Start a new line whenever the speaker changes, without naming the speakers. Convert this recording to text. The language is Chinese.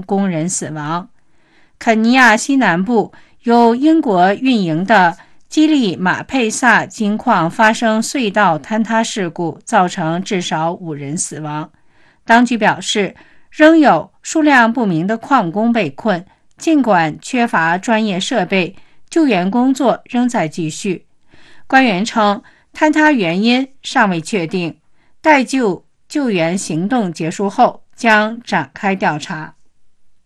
工人死亡。肯尼亚西南部由英国运营的基利马佩萨金矿发生隧道坍塌事故，造成至少5人死亡。当局表示，仍有数量不明的矿工被困，尽管缺乏专业设备，救援工作仍在继续。官员称，坍塌原因尚未确定，待救援行动结束后将展开调查。